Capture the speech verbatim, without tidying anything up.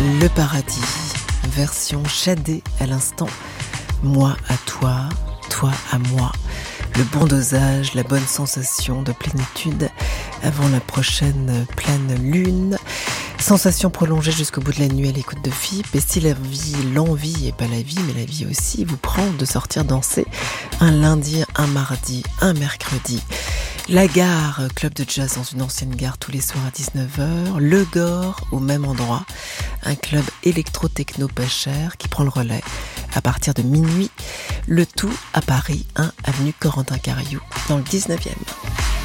Le Paradis, version shadée à l'instant. Moi à toi, toi à moi. Le bon dosage, la bonne sensation de plénitude avant la prochaine pleine lune. Sensation prolongée jusqu'au bout de la nuit à l'écoute de V I P. Et si la vie, l'envie, et pas la vie, mais la vie aussi, vous prend de sortir danser un lundi, un mardi, un mercredi. La Gare, club de jazz dans une ancienne gare tous les soirs à dix-neuf heures. Le Gore, au même endroit. Un club électro-techno pas cher qui prend le relais à partir de minuit. Le tout à Paris, un avenue Corentin Cariou, dans le dix-neuvième.